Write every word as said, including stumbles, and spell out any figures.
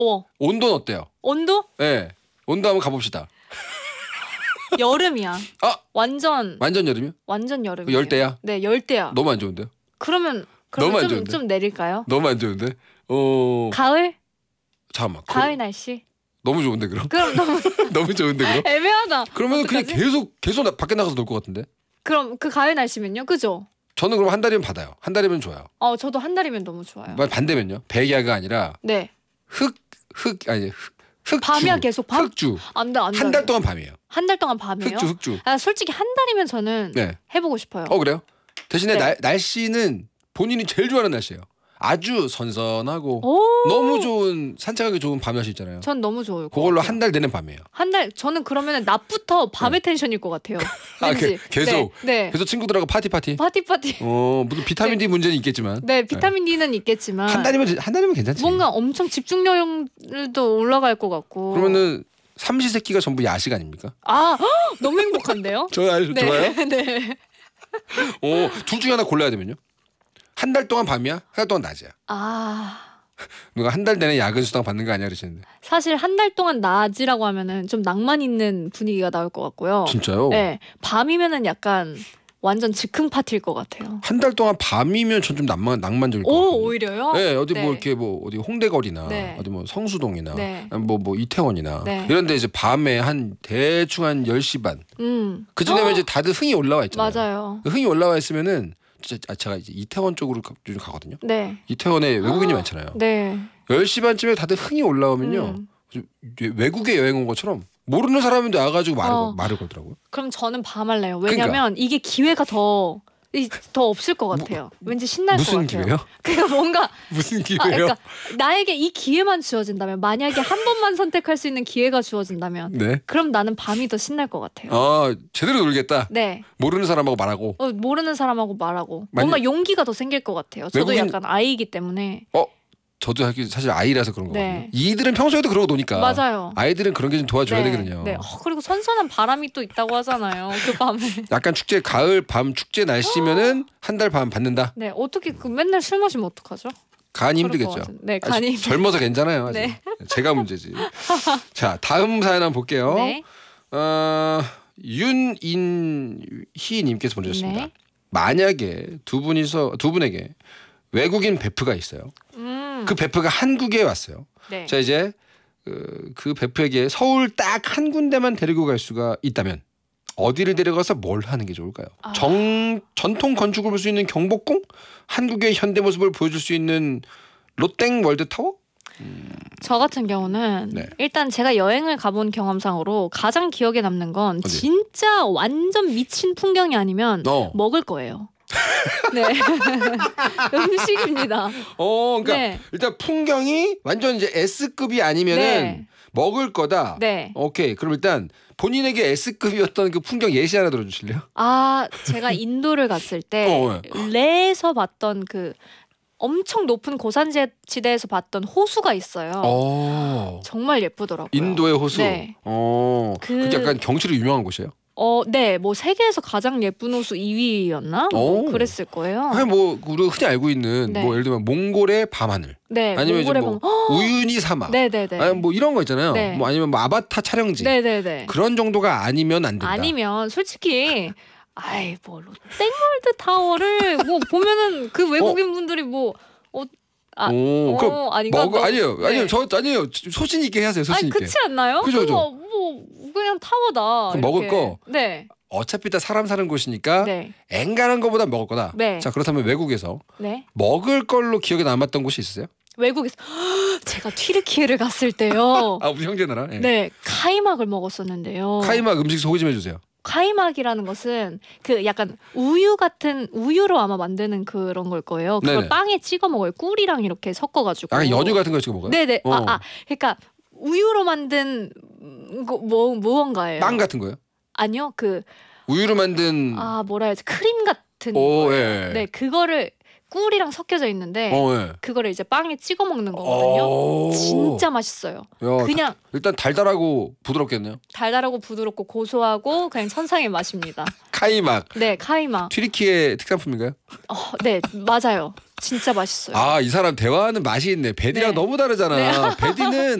어. 온도는 어때요? 온도? 네. 온도 한번 가봅시다. 여름이야. 아 완전 완전 여름이요? 완전 여름이에요. 열대야? 네, 열대야. 너무 안 좋은데요? 그러면 너무 안 그러면 좀, 좋은데? 좀 내릴까요? 너무 안 좋은데? 어 가을? 잠깐만. 가을 그, 날씨? 너무 좋은데 그럼? 그럼 너무 너무 좋은데 그럼? 애매하다. 그러면 그냥 어떡하지? 계속 계속 나, 밖에 나가서 놀 것 같은데? 그럼 그 가을 날씨면요, 그죠? 저는 그럼 한 달이면 받아요. 한 달이면 좋아요. 어, 저도 한 달이면 너무 좋아요. 만 반대면요? 백야가 아니라 네. 흑 흑 아니 흑 흑주. 밤이야, 계속 밤? 흑주. 안 돼, 안 돼. 한 달 동안 밤이에요. 한 달 동안 밤이에요? 흑주 흑주. 아, 솔직히 한 달이면 저는 네. 해보고 싶어요. 어 그래요? 대신에 네. 날, 날씨는 본인이 제일 좋아하는 날씨예요. 아주 선선하고 오. 너무 좋은 산책하기 좋은 밤 날씨 있잖아요. 전 너무 좋아요. 그걸로 한 달 되는 밤이에요. 한 달 저는 그러면 낮부터 밤의 텐션일 것 같아요. 아, 왠지. 게- 계속? 네. 네. 그래서 친구들하고 파티 파티. 파티 파티. 어 무슨 비타민 D 문제는 있겠지만. 네, 비타민 D는 있겠지만 한 달이면 한 달이면 괜찮지. 뭔가 엄청 집중력도 올라갈 것 같고. 그러면은 삼시세끼가 전부 야식 아닙니까? 아, 헉, 너무 행복한데요? 좋아요, 네. 좋아요. 네. 어, 둘 중에 하나 골라야 되면요? 한 달 동안 밤이야? 한 달 동안 낮이야? 아, 누가 한 달 내내 야근 수당 받는 거 아니야 그러시는데. 사실 한 달 동안 낮이라고 하면은 좀 낭만 있는 분위기가 나올 것 같고요. 진짜요? 네, 밤이면은 약간 완전 즉흥 파티일 것 같아요. 한 달 동안 밤이면 전 좀 낭만 낭만적일 것 오, 같아요. 오히려요? 네, 어디 네. 뭐 이렇게 뭐 어디 홍대거리나 네. 어디 뭐 성수동이나 네. 뭐 뭐 이태원이나 네. 이런데 이제 밤에 한 대충 한 열 시 반 음, 그쯤 되면 이제 다들 흥이 올라와 있잖아요. 맞아요. 그 흥이 올라와 있으면은 진짜 아, 제가 이제 이태원 쪽으로 가, 요즘 가거든요. 네, 이태원에 외국인이 많잖아요. 네. 열 시 반쯤에 다들 흥이 올라오면요. 음. 좀 외국에 여행 온 것처럼 모르는 사람인데 와가지고 말을, 어. 말을 걸더라고요. 그럼 저는 밤할래요. 왜냐면 이게 기회가 더, 이- 더 없을 것 같아요. 왠지 신날 것 무슨 같아요. 기회요? 그러니까 뭔가 무슨 아, 기회요? 그러니까 나에게 이 기회만 주어진다면, 만약에 한 번만 선택할 수 있는 기회가 주어진다면, 네. 그럼 나는 밤이 더 신날 것 같아요. 아 제대로 놀겠다. 네. 모르는 사람하고 말하고. 어, 모르는 사람하고 말하고 만약- 뭔가 용기가 더 생길 것 같아요. 저도 외국인- 약간 아이이기 때문에. 어 저도 사실 아이라서 그런 거거든요. 네. 이들은 평소에도 그러고 노니까. 맞아요. 아이들은 그런 게 좀 도와줘야 네, 되거든요. 네. 어, 그리고 선선한 바람이 또 있다고 하잖아요. 그 밤에. 약간 축제 가을 밤 축제 날씨면은 한 달 밤 받는다. 네. 어떻게 그 맨날 술 마시면 어떡하죠? 간이 그럴 것 힘들겠죠. 같은- 네, 아직 간이 젊어서 괜찮아요. 아직. 네. 제가 문제지. 자 다음 사연 한번 볼게요. 네. 어, 윤인희님께서 보내주셨습니다. 네. 만약에 두 분이서 두 분에게 외국인 베프가 있어요. 음. 그 베프가 한국에 왔어요. 네. 자 이제 그, 그 베프에게 서울 딱 한 군데만 데리고 갈 수가 있다면 어디를 데려가서 뭘 하는 게 좋을까요? 아. 정 전통 건축을 볼 수 있는 경복궁, 한국의 현대 모습을 보여줄 수 있는 롯땡 월드타워? 저 같은 경우는 네. 일단 제가 여행을 가본 경험상으로 가장 기억에 남는 건 어디? 진짜 완전 미친 풍경이 아니면 어. 먹을 거예요. 네. 음식입니다. 어, 그러니까 네. 일단 풍경이 완전 이제 S급이 아니면은 네. 먹을 거다. 네. 오케이. 그럼 일단 본인에게 S급이었던 그 풍경 예시 하나 들어주실래요? 아, 제가 인도를 갔을 때 어, 레에서 봤던 그 엄청 높은 고산지대에서 봤던 호수가 있어요. 어. 정말 예쁘더라고요. 인도의 호수. 네. 어. 그- 그게 약간 경치로 유명한 곳이에요. 어, 네. 뭐 세계에서 가장 예쁜 호수 이 위였나? 뭐 오. 그랬을 거예요. 아니 뭐 우리 흔히 알고 있는 네. 뭐 예를 들면 몽골의 밤하늘. 네. 아니면 이제 몽골에 뭐 보면- 우유니 사막. 네, 네, 네. 아니 뭐 이런 거 있잖아요. 네. 뭐 아니면 뭐 아바타 촬영지. 네, 네, 네. 그런 정도가 아니면 안 된다. 아니면 솔직히 아이 뭐 롯데월드 타워를 뭐 보면은 그 외국인 분들이 뭐 어, 아, 오, 어, 그럼 아닌가? 먹어 너무- 아니요. 네. 아니요. 저 아니에요. 소신 있게 해야세요. 소신 아니 있게. 그렇지 않나요? 그죠, 그죠. 그거 뭐 그냥 타워다. 그럼 먹을 이렇게. 거? 네. 어차피 다 사람 사는 곳이니까 네. 앵간한 거보다 먹을 거다. 네. 자 그렇다면 외국에서 네. 먹을 걸로 기억에 남았던 곳이 있으세요? 외국에서 제가 튀르키예를 갔을 때요. 아 우리 형제 나라. 예. 네, 카이막을 먹었었는데요. 카이막 음식 소개 좀 해주세요. 카이막이라는 것은 그 약간 우유 같은 우유로 아마 만드는 그런 걸 거예요. 그걸 네네. 빵에 찍어 먹어요. 꿀이랑 이렇게 섞어가지고. 아 연유 같은 거 찍어 먹어요? 네네. 어. 아, 아, 그러니까 우유로 만든 음, 거- 뭐 무언가예요. 빵 같은 거요? 아니요, 그 우유로 만든. 아 뭐라 해야지 크림 같은 오, 거예요. 예. 네, 그거를 꿀이랑 섞여져 있는데 어, 예. 그거를 이제 빵에 찍어 먹는 거거든요. 오. 진짜 맛있어요. 야, 그냥 일단 달달하고 부드럽겠네요. 달달하고 부드럽고 고소하고 그냥 천상의 맛입니다. 카이막. 네, 카이마. 튀르키예 특산품인가요? 어, 네, 맞아요. 진짜 맛있어요. 아, 이 사람 대화하는 맛이 있네. 베디랑 네. 너무 다르잖아. 네. 베디는